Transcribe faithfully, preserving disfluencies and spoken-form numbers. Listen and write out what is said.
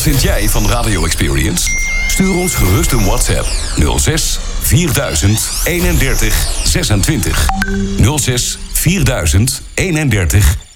vind jij van Radio Experience? Stuur ons gerust een WhatsApp nul zes vierduizend eenendertig zesentwintig. nul zes vierduizend eenendertig